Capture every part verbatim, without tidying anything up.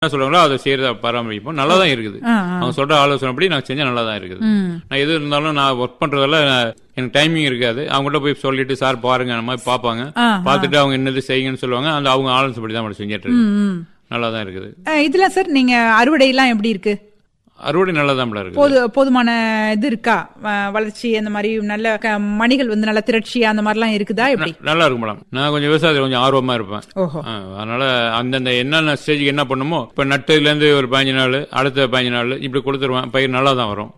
என்ன சொல்றாங்களோ அதை செய்யறத பராமரிப்போம். நல்லா தான் இருக்குது. அவங்க சொல்ற ஆலோசனைப்படி நான் செஞ்சா நல்லா தான் இருக்குது. நான் எது இருந்தாலும் நான் ஒர்க் பண்றதால எனக்கு டைமிங் இருக்காது. அவங்ககிட்ட போய் சொல்லிட்டு சார் பாருங்க அந்த மாதிரி பாப்பாங்க. பாத்துட்டு அவங்க என்னது செய்யுங்கன்னு சொல்லுவாங்க. அந்த அவங்க ஆலோசனைப்படி தான் செஞ்சுட்டு இருக்கு. நல்லா தான் இருக்குது. இதுல சார் நீங்க அறுவடை எல்லாம் எப்படி இருக்கு? அறுவடை நல்லா தான் இருக்கு. போது போதுமான இது இருக்கா? வளர்ச்சி அந்த மாதிரி நல்ல மணிகள் வந்து நல்ல திரட்சி அந்த மாதிரி எல்லாம் இருக்குதா? எப்படி? நல்லா இருக்கும் மேடம். நான் கொஞ்சம் விவசாயத்தில் கொஞ்சம் ஆர்வமா இருப்பேன். அதனால அந்தந்த என்னென்ன ஸ்டேஜுக்கு என்ன பண்ணுமோ இப்ப நட்டுல இருந்து ஒரு பதினஞ்சு நாள் அடுத்த பதினஞ்சு நாள் இப்படி கொடுத்துருவேன். பயிர் நல்லா தான் வரும்.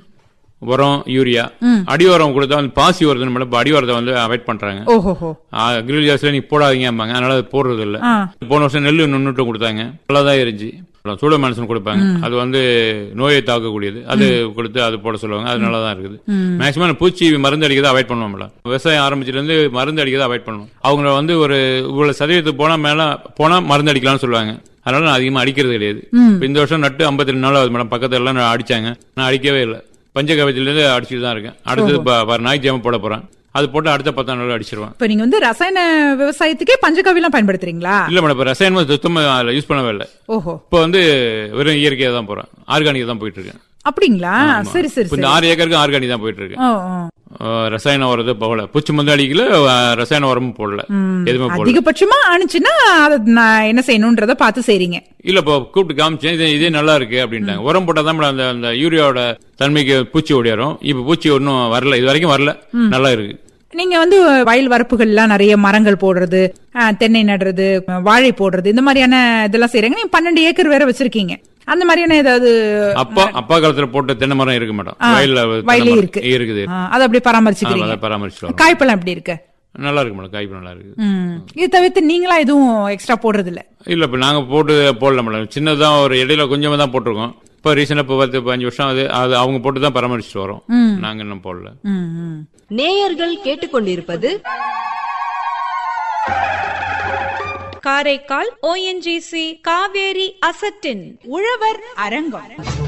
உரம் யூரியா அடி உரம் கொடுத்தா வந்து பாசி வருது. நம்ம அடி உரத்தை வந்து அவாய்ட் பண்றாங்க. அக்ரிகல்ச்சர்ல நீ போடாதீங்க. அதனால அது போடுறது இல்ல. போன வருஷம் நெல்லு நுண்ணுட்டு கொடுத்தாங்க. நல்லாதான் இருந்துச்சு. சூடோமோனாஸ் கொடுப்பாங்க. அது வந்து நோயை தாக்கக்கூடியது. அது கொடுத்து அது போட சொல்லுவாங்க. அது நல்லா தான் இருக்குது. மேக்சிமம் பூச்சி மருந்து அடிக்கிறத அவாய்ட் பண்ணுவோம்ல. விவசாயம் ஆரம்பிச்சிட்டு இருந்து மருந்து அடிக்கிறத அவாய்ட் பண்ணுவோம். அவங்க வந்து ஒரு இவ்வளவு சதவீதத்துக்கு போனா மேல போனா மருந்து அடிக்கலாம்னு சொல்லுவாங்க. அதனால நான் அதிகமா அடிக்கிறது கிடையாது. இந்த வருஷம் நட்டு ஐம்பத்தி ரெண்டு நாள் ஆகுது மேடம். பக்கத்துல எல்லாம் அடிச்சாங்க. நான் அடிக்கவே இல்லை. பஞ்சகவியத்துல இருந்து அடிச்சுட்டு தான் இருக்கேன். அடுத்தது ஞாயிற்றுக்கிழமை போட போறேன். அது போட்டு அடுத்த பத்தாம் நாள் அடிச்சிருவேன். இப்ப நீங்க வந்து ரசாயன விவசாயத்துக்கே பஞ்சகவியெல்லாம் பயன்படுத்துறீங்களா? இல்ல மேடம், இப்ப ரசாயனம் சுத்தமா யூஸ் பண்ணவே இல்லை. ஓஹோ. இப்ப வந்து வெறும் இயற்கையா தான் போறேன். ஆர்கானிக் தான் போயிட்டு இருக்கேன். அப்படிங்களா? சரி சரி. இந்த ஆறு ஏக்கருக்கு ஆர்கானிக் தான் போயிட்டு இருக்கேன். ரசாயன உரத்தை போகல. பூச்சி மருந்து அடிக்கல. ரசாயன உரமும் போடல. எதுவுமே போடல. அதிகபட்சமா ஆனிச்சுன்னா என்ன செய்யணும்ன்றத பார்த்து செய்றீங்க. இல்ல இப்போ கூப்பிட்டு காமிச்சேன். இதே நல்லா இருக்கு அப்படின்ட்டாங்க. உரம் போட்டாதான் அந்த அந்த யூரியாவோட தன்மைக்கு பூச்சி ஓடியாரும். இப்ப பூச்சி ஒன்னும் வரல. இது வரைக்கும் வரல. நல்லா இருக்கு. நீங்க வந்து வயல் வரப்புகள்லாம் நிறைய மரங்கள் போடுறது, தென்னை நடுறது, வாழை போடுறது, இந்த மாதிரியான இதெல்லாம் செய்யறீங்க. நீங்க பன்னெண்டு ஏக்கர் வேற வச்சிருக்கீங்க. அந்த மாதிரியான ஏதாவது அப்பா அப்பா காலத்துல போட்ட தென்னை மரம் இருக்கு மேடம். வயலே இருக்கு இருக்குது. அதை அப்படி பராமரிச்சுக்கிறீங்க. பராமரிச்சு. காய்ப்பெல்லாம் எப்படி இருக்கு? நல்லா இருக்கு மேடம். காய்ப்பு நல்லா இருக்கு. இது தவிர்த்து நீங்களா எதுவும் எக்ஸ்ட்ரா போடுறது இல்ல? இல்ல, இப்ப நாங்க போட்டு போடல மேடம். சின்னதான் ஒரு இடையில கொஞ்சமா தான் போட்டிருக்கோம். இப்ப ரீசெண்டா இப்ப பத்து பதினஞ்சு வருஷம் அது அது அவங்க போட்டு தான் பராமரிச்சுட்டு வரோம். நாங்க இன்னும் போடல. நேயர்கள் கேட்டுக்கொண்டிருப்பது காரைக்கால் ஓ என் ஜி சி காவேரி அசட்டின் உழவர் அரங்கம்.